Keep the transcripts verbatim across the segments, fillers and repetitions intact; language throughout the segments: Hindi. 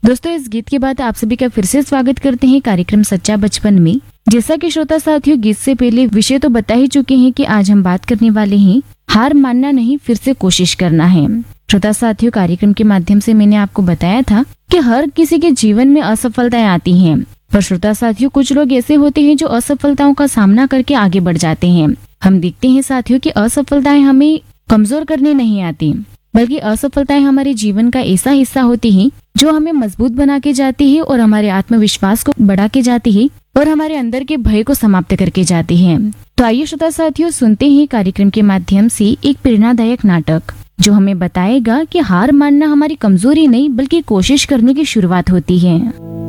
दोस्तों, इस गीत के बाद आप सभी का फिर से स्वागत करते हैं कार्यक्रम सच्चा बचपन में। जैसा कि श्रोता साथियों, गीत से पहले विषय तो बता ही चुके हैं कि आज हम बात करने वाले हैं हार मानना नहीं, फिर से कोशिश करना है। श्रोता साथियों, कार्यक्रम के माध्यम से मैंने आपको बताया था कि हर किसी के जीवन में असफलताएं आती हैं, पर श्रोता साथियों, कुछ लोग ऐसे होते हैं जो असफलताओं का सामना करके आगे बढ़ जाते हैं। हम देखते हैं साथियों कि असफलताएं हमें कमजोर करने नहीं आती, बल्कि असफलताएं हमारे जीवन का ऐसा हिस्सा होती हैं जो हमें मजबूत बना के जाती है और हमारे आत्मविश्वास को बढ़ा के जाती है और हमारे अंदर के भय को समाप्त करके जाती है। तो आइए श्रोता साथियों, सुनते हैं कार्यक्रम के माध्यम से एक प्रेरणादायक नाटक जो हमें बताएगा कि हार मानना हमारी कमजोरी नहीं, बल्कि कोशिश करने की शुरुआत होती है।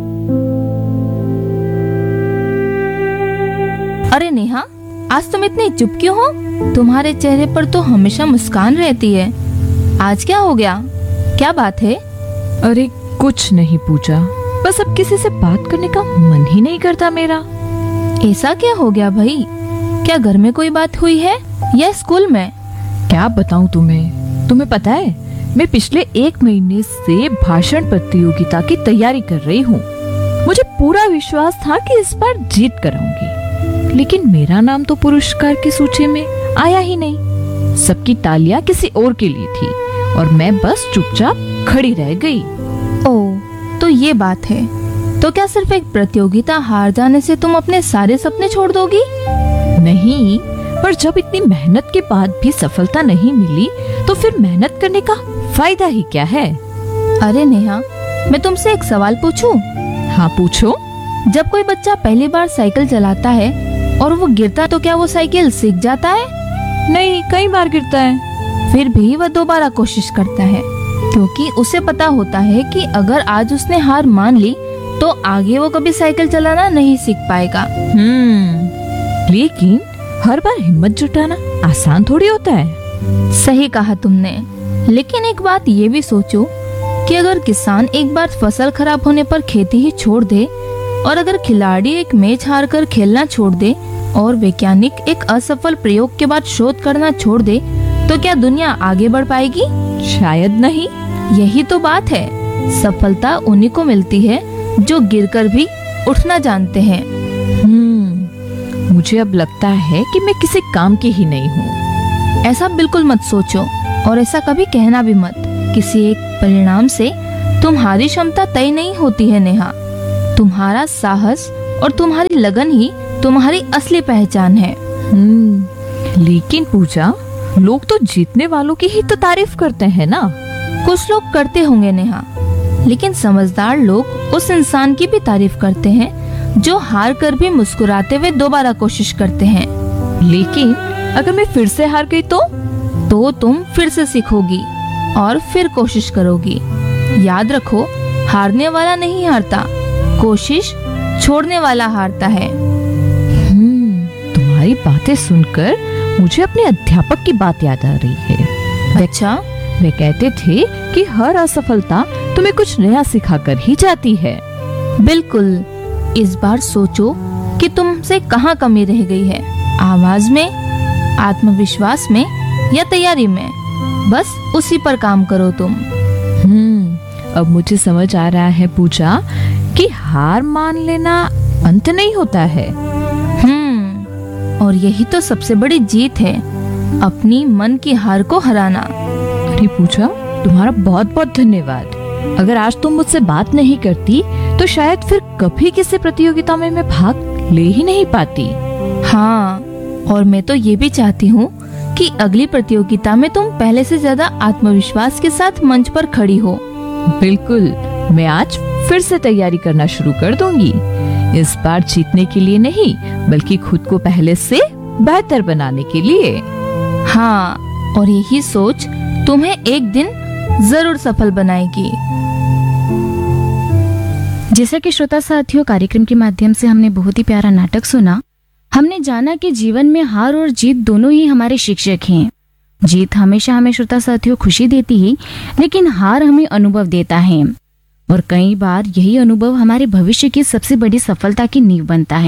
अरे नेहा, आज तुम इतनी चुप क्यों हो? तुम्हारे चेहरे पर तो हमेशा मुस्कान रहती है, आज क्या हो गया? क्या बात है? अरे कुछ नहीं पूजा, बस अब किसी से बात करने का मन ही नहीं करता मेरा। ऐसा क्या हो गया भाई? क्या घर में कोई बात हुई है या स्कूल में? क्या बताऊं तुम्हें तुम्हें पता है, मैं पिछले एक महीने से भाषण प्रतियोगिता की तैयारी कर रही हूँ। मुझे पूरा विश्वास था कि इस बार जीत कर आऊंगी, लेकिन मेरा नाम तो पुरस्कार की सूची में आया ही नहीं। सबकी तालियां किसी और के लिए थी और मैं बस चुपचाप खड़ी रह गई। ओह, तो ये बात है। तो क्या सिर्फ एक प्रतियोगिता हार जाने से तुम अपने सारे सपने छोड़ दोगी? नहीं, पर जब इतनी मेहनत के बाद भी सफलता नहीं मिली तो फिर मेहनत करने का फायदा ही क्या है? अरे नेहा, मैं तुमसे एक सवाल पूछूं? हाँ पूछो। जब कोई बच्चा पहली बार साइकिल चलाता है और वो गिरता, तो क्या वो साइकिल सीख जाता है? नहीं, कई बार गिरता है। फिर भी वह दोबारा कोशिश करता है, क्योंकि उसे पता होता है कि अगर आज उसने हार मान ली तो आगे वो कभी साइकिल चलाना नहीं सीख पाएगा। हम्म, लेकिन हर बार हिम्मत जुटाना आसान थोड़ी होता है। सही कहा तुमने, लेकिन एक बात ये भी सोचो कि अगर किसान एक बार फसल खराब होने पर खेती ही छोड़ दे, और अगर खिलाड़ी एक मैच हार कर खेलना छोड़ दे, और वैज्ञानिक एक असफल प्रयोग के बाद शोध करना छोड़ दे, तो क्या दुनिया आगे बढ़ पाएगी? शायद नहीं। यही तो बात है, सफलता उन्हीं को मिलती है जो गिरकर भी उठना जानते हैं। हम्म, मुझे अब लगता है कि मैं किसी काम की ही नहीं हूँ। ऐसा बिल्कुल मत सोचो, और ऐसा कभी कहना भी मत। किसी एक परिणाम से तुम्हारी क्षमता तय नहीं होती है नेहा। तुम्हारा साहस और तुम्हारी लगन ही तुम्हारी असली पहचान है। हम्म, लेकिन पूजा, लोग तो जीतने वालों की ही तो तारीफ करते हैं ना। कुछ लोग करते होंगे नेहा, लेकिन समझदार लोग उस इंसान की भी तारीफ करते हैं जो हार कर भी मुस्कुराते हुए दोबारा कोशिश करते हैं। लेकिन अगर मैं फिर से हार गई तो तो तुम फिर से सीखोगी और फिर कोशिश करोगी। याद रखो, हारने वाला नहीं हारता, कोशिश छोड़ने वाला हारता है। हम्म, तुम्हारी बातें सुनकर मुझे अपने अध्यापक की बात याद आ रही है। अच्छा? वे कहते थे कि हर असफलता तुम्हें कुछ नया सिखाकर ही जाती है। बिल्कुल। इस बार सोचो कि तुमसे कहाँ कमी रह गई है, आवाज में, आत्मविश्वास में या तैयारी में। बस उसी पर काम करो तुम। हम्म, अब मुझे समझ आ रहा है पूजा कि हार मान लेना अंत नहीं होता है। हम्म, और यही तो सबसे बड़ी जीत है, अपनी मन की हार को हराना। अरे पूजा, तुम्हारा बहुत बहुत धन्यवाद। अगर आज तुम मुझसे बात नहीं करती तो शायद फिर कभी किसी प्रतियोगिता में मैं भाग ले ही नहीं पाती। हाँ, और मैं तो ये भी चाहती हूँ कि अगली प्रतियोगिता में तुम पहले से ज्यादा आत्मविश्वास के साथ मंच पर खड़ी हो। बिल्कुल, मैं आज फिर से तैयारी करना शुरू कर दूंगी। इस बार जीतने के लिए नहीं, बल्कि खुद को पहले से बेहतर बनाने के लिए। हाँ, और यही सोच तुम्हें एक दिन जरूर सफल बनाएगी। जैसा कि श्रोता साथियों, कार्यक्रम के माध्यम से हमने बहुत ही प्यारा नाटक सुना। हमने जाना कि जीवन में हार और जीत दोनों ही हमारे शिक्षक हैं। जीत हमेशा हमें श्रोता साथियों खुशी देती है, लेकिन हार हमें अनुभव देता है, और कई बार यही अनुभव हमारे भविष्य की सबसे बड़ी सफलता की नींव बनता है।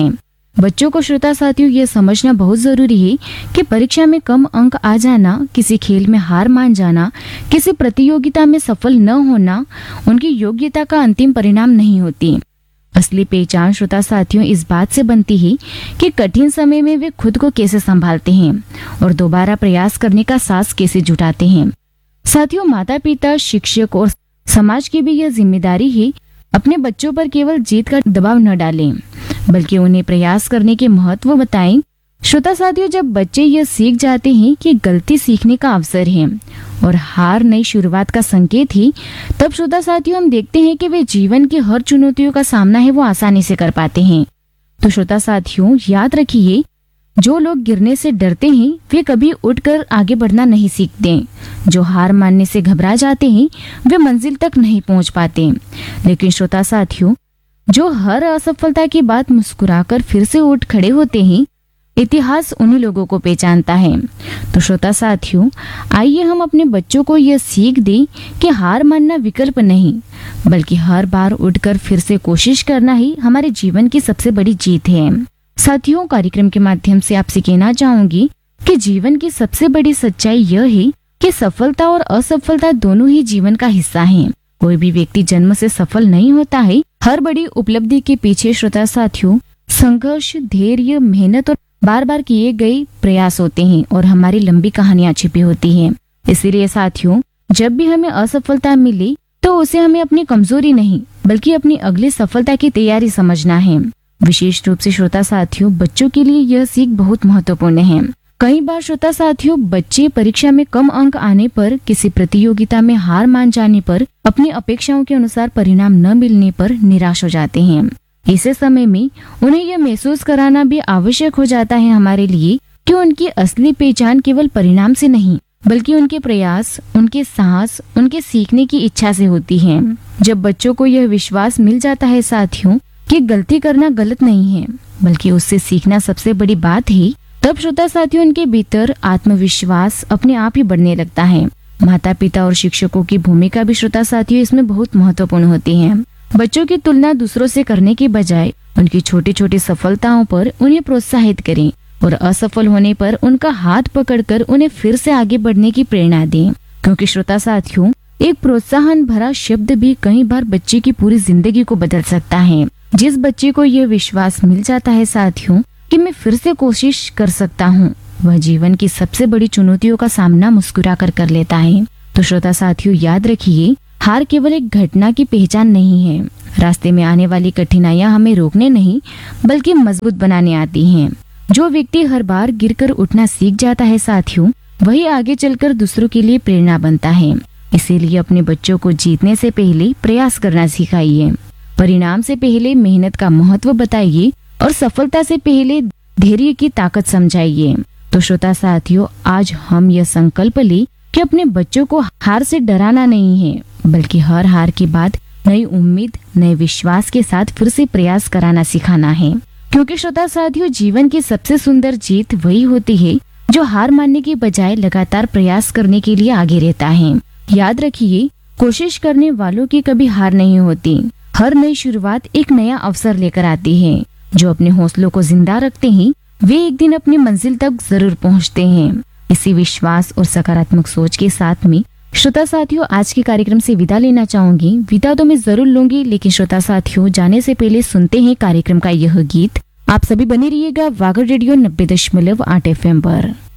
बच्चों को श्रोता साथियों ये समझना बहुत जरूरी है कि परीक्षा में कम अंक आ जाना, किसी खेल में हार मान जाना, किसी प्रतियोगिता में सफल न होना उनकी योग्यता का अंतिम परिणाम नहीं होती। असली पहचान श्रोता साथियों इस बात से बनती है कि कठिन समय में वे खुद को कैसे संभालते हैं और दोबारा प्रयास करने का साहस कैसे जुटाते हैं। साथियों, माता पिता, शिक्षक और समाज की भी यह जिम्मेदारी है अपने बच्चों पर केवल जीत का दबाव न डालें, बल्कि उन्हें प्रयास करने के महत्व बताएं। श्रोता साथियों, जब बच्चे यह सीख जाते हैं कि गलती सीखने का अवसर है और हार नई शुरुआत का संकेत है, तब श्रोता साथियों हम देखते हैं कि वे जीवन की हर चुनौतियों का सामना है वो आसानी से कर पाते हैं। तो श्रोता साथियों याद रखिए, जो लोग गिरने से डरते हैं वे कभी उठकर आगे बढ़ना नहीं सीखते। जो हार मानने से घबरा जाते हैं वे मंजिल तक नहीं पहुंच पाते। लेकिन श्रोता साथियों, जो हर असफलता के बाद मुस्कुराकर फिर से उठ खड़े होते हैं, इतिहास उन्हीं लोगों को पहचानता है। तो श्रोता साथियों, आइए हम अपने बच्चों को यह सीख दें कि हार मानना विकल्प नहीं, बल्कि हर बार उठकर फिर से कोशिश करना ही हमारे जीवन की सबसे बड़ी जीत है। साथियों, कार्यक्रम के माध्यम से आपसे कहना चाहूंगी कि जीवन की सबसे बड़ी सच्चाई यह है कि सफलता और असफलता दोनों ही जीवन का हिस्सा हैं। कोई भी व्यक्ति जन्म से सफल नहीं होता है। हर बड़ी उपलब्धि के पीछे श्रोता साथियों संघर्ष, धैर्य, मेहनत और बार बार किए गए प्रयास होते हैं और हमारी लंबी कहानियां छिपी होती हैं। इसीलिए साथियों, जब भी हमें असफलता मिले तो उसे हमें अपनी कमजोरी नहीं बल्कि अपनी अगली सफलता की तैयारी समझना है। विशेष रूप से श्रोता साथियों, बच्चों के लिए यह सीख बहुत महत्वपूर्ण है। कई बार श्रोता साथियों बच्चे परीक्षा में कम अंक आने पर, किसी प्रतियोगिता में हार मान जाने पर, अपनी अपेक्षाओं के अनुसार परिणाम न मिलने पर निराश हो जाते हैं। ऐसे समय में उन्हें यह महसूस कराना भी आवश्यक हो जाता है हमारे लिए कि उनकी असली पहचान केवल परिणाम से नहीं बल्कि उनके प्रयास, उनके साहस, उनके सीखने की इच्छा से होती है। जब बच्चों को यह विश्वास मिल जाता है साथियों कि गलती करना गलत नहीं है बल्कि उससे सीखना सबसे बड़ी बात है, तब श्रोता साथियों उनके भीतर आत्मविश्वास अपने आप ही बढ़ने लगता है। माता पिता और शिक्षकों की भूमिका भी श्रोता साथियों इसमें बहुत महत्वपूर्ण होती है। बच्चों की तुलना दूसरों से करने के बजाय उनकी छोटी छोटी सफलताओं पर उन्हें प्रोत्साहित करें और असफल होने पर उनका हाथ पकड़कर उन्हें फिर से आगे बढ़ने की प्रेरणा दें। क्योंकि श्रोता साथियों, एक प्रोत्साहन भरा शब्द भी कई बार बच्चे की पूरी जिंदगी को बदल सकता है। जिस बच्चे को यह विश्वास मिल जाता है साथियों कि मैं फिर से कोशिश कर सकता हूँ, वह जीवन की सबसे बड़ी चुनौतियों का सामना मुस्कुरा कर कर लेता है। तो श्रोता साथियों याद रखिए, हार केवल एक घटना की पहचान नहीं है। रास्ते में आने वाली कठिनाइयां हमें रोकने नहीं बल्कि मजबूत बनाने आती हैं। जो व्यक्ति हर बार गिरकर उठना सीख जाता है साथियों, वही आगे चलकर दूसरों के लिए प्रेरणा बनता है। इसीलिए अपने बच्चों को जीतने से पहले प्रयास करना सिखाइए, परिणाम से पहले मेहनत का महत्व बताइए और सफलता से पहले धैर्य की ताकत समझाइए। तो श्रोता साथियों, आज हम यह संकल्प ले कि अपने बच्चों को हार से डराना नहीं है बल्कि हर हार के बाद नई उम्मीद, नए विश्वास के साथ फिर से प्रयास कराना सिखाना है। क्योंकि श्रोता साथियों, जीवन की सबसे सुंदर जीत वही होती है जो हार मानने के बजाय लगातार प्रयास करने के लिए आगे रहता है। याद रखिए, कोशिश करने वालों की कभी हार नहीं होती। हर नई शुरुआत एक नया अवसर लेकर आती है। जो अपने हौसलों को जिंदा रखते हैं वे एक दिन अपनी मंजिल तक जरूर पहुंचते हैं। इसी विश्वास और सकारात्मक सोच के साथ में श्रोता साथियों आज के कार्यक्रम से विदा लेना चाहूंगी। विदा तो मैं जरूर लूंगी, लेकिन श्रोता साथियों जाने से पहले सुनते हैं कार्यक्रम का यह गीत। आप सभी बने रहिएगा वागर रेडियो नब्बे दशमलव आठ एफ एम पर।